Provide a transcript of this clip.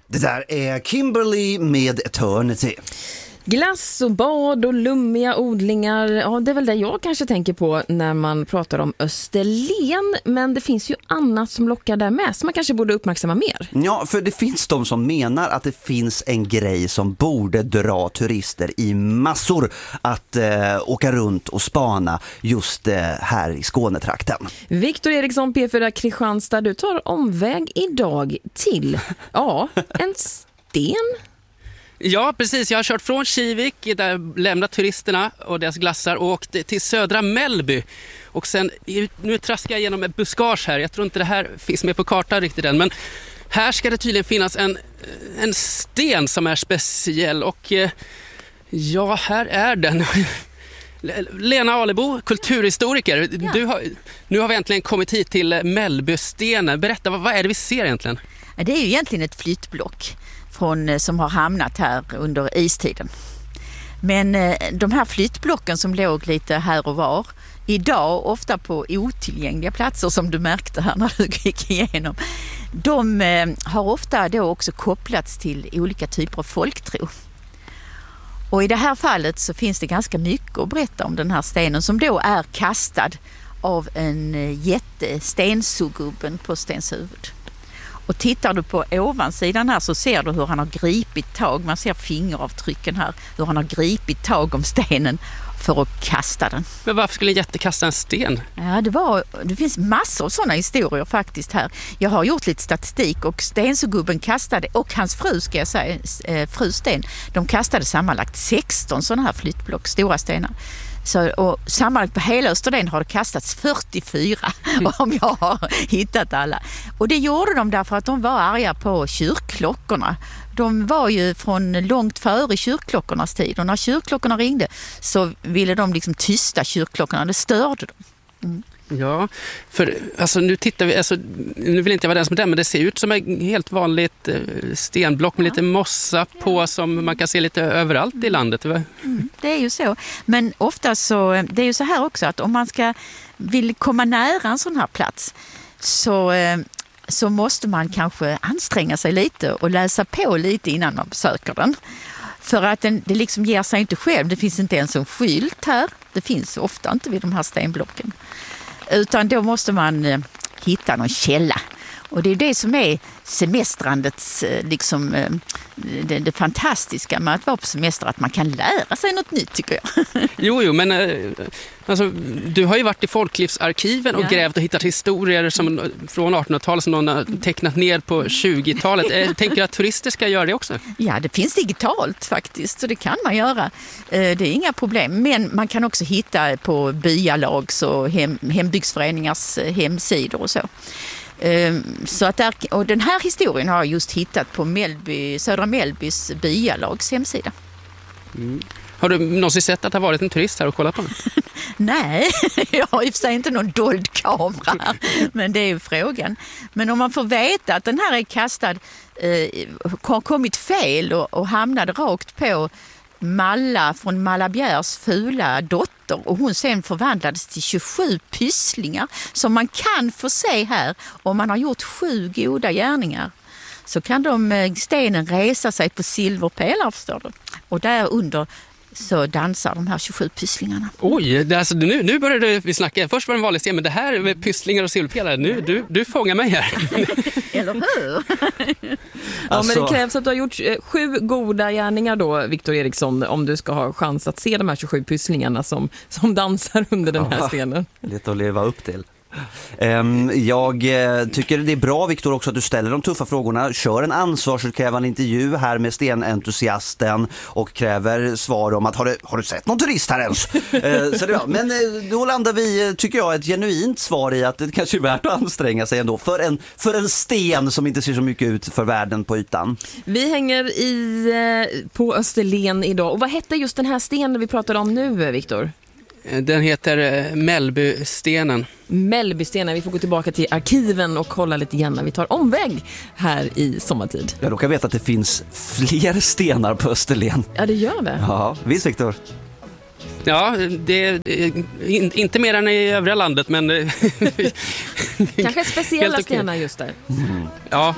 Det där är Kimberly med Eternity. Glass och bad och lummiga odlingar, ja, det är väl det jag kanske tänker på när man pratar om Österlen, men det finns ju annat som lockar där med som man kanske borde uppmärksamma mer. Ja, för det finns de som menar att det finns en grej som borde dra turister i massor att åka runt och spana just här i Skånetrakten. Viktor Eriksson, P4 Kristianstad, du tar omväg idag till, en sten. Ja, precis. Jag har kört från Kivik, där lämnat turisterna och deras glassar och åkt till södra Mellby. Och sen, nu traskar jag igenom ett buskage här. Jag tror inte det här finns med på kartan riktigt än. Men här ska det tydligen finnas en sten som är speciell. Och ja, här är den. Lena Alebo, kulturhistoriker. Ja. Nu har vi äntligen kommit hit till Mellbystenen. Berätta, vad är det vi ser egentligen? Det är ju egentligen ett flyttblock som har hamnat här under istiden. Men de här flyttblocken som låg lite här och var, idag ofta på otillgängliga platser som du märkte här när du gick igenom, de har ofta då också kopplats till olika typer av folktro. Och i det här fallet så finns det ganska mycket att berätta om den här stenen som då är kastad av en jättestensugubben på Stenshuvud. Och tittar du på ovansidan här så ser du hur han har gripit tag. Man ser fingeravtrycken här. Hur han har gripit tag om stenen för att kasta den. Men varför skulle en jätte kasta en sten? Ja, det finns massor av sådana historier faktiskt här. Jag har gjort lite statistik och stensugubben kastade, och hans fru ska jag säga, fru Sten, de kastade sammanlagt 16 sådana här flyttblock, stora stenar. Så, och sammanlagt på hela Österlen har det kastats 44 om jag har hittat alla. Och det gjorde de därför att de var arga på kyrkklockorna. De var ju från långt före kyrkklockornas tid. Och när kyrkklockorna ringde så ville de liksom tysta kyrkklockorna. Det störde dem. Mm. Ja, för alltså, nu tittar vi, alltså, nu vill inte jag vara den som är den, men det ser ut som ett helt vanligt stenblock med lite mossa på som man kan se lite överallt i landet. Det är ju så. Men ofta så, det är ju så här också att om man vill komma nära en sån här plats så måste man kanske anstränga sig lite och läsa på lite innan man besöker den. För att det liksom ger sig inte själv. Det finns inte ens en skylt här. Det finns ofta inte vid de här stenblocken. Utan då måste man hitta någon källa. Och det är det som är semestrandets, liksom, det fantastiska med att vara på semester, att man kan lära sig något nytt, tycker jag. Jo, men alltså, du har ju varit i folklivsarkiven och grävt och hittat historier från 1800-talet som någon har tecknat ner på 20-talet. Tänker du att turister ska göra det också? Ja, det finns digitalt faktiskt, så det kan man göra. Det är inga problem. Men man kan också hitta på byalags och hembygdsföreningars hemsidor och så. Så att och den här historien har jag just hittat på södra Mellbys byalags hemsida. Mm. Har du någonsin sett att det har varit en turist här och kollat på den? Nej, jag har i och för sig inte någon dold kamera här, men det är ju frågan. Men om man får veta att den här är kastad, har kommit fel och hamnade rakt på Malla från Malla Bjärs fula dotter, och hon sen förvandlades till 27 pysslingar som man kan få se här. Om man har gjort 7 goda gärningar så kan stenen resa sig på silverpelare, förstår du. Och där under så dansar de här 27 pysslingarna. Oj, alltså, nu började vi snacka. Först var det en vanlig sten, men det här med pysslingar och silverpelare, du fångar mig här. Eller hur? Ja, men det krävs att du har gjort 7 goda gärningar då, Viktor Eriksson, om du ska ha chans att se de här 27 pysslingarna som dansar under den här stenen. Lite att leva upp till. Jag tycker det är bra, Viktor, också att du ställer de tuffa frågorna. Kör en ansvarsutkrävande intervju här med stenentusiasten och kräver svar om att har du sett någon turist här ens? Så det var. Men då landar vi, tycker jag, ett genuint svar i att det kanske är värt att anstränga sig ändå för en sten som inte ser så mycket ut för världen på ytan. Vi hänger på Österlen idag. Och vad hette just den här stenen vi pratade om nu, Viktor? Den heter Mellbystenen. Mellbystenen. Vi får gå tillbaka till arkiven och kolla lite grann när vi tar omväg här i sommartid. Jag råkar veta att det finns fler stenar på Österlen. Ja, det gör det. Ja, visst, Viktor? Ja, det är inte mer än i övriga landet, men kanske speciella stenar just där. Ja,